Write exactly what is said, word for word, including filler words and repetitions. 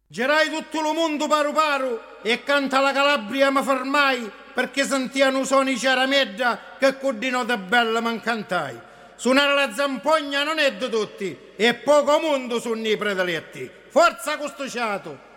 Girai tutto il mondo paru paru e canta la Calabria ma fermai perché sentiano suoni ciaramedda che con di note belle mi incantai. Suonare la zampogna non è di tutti e poco mondo sono i predaletti. Forza costociato!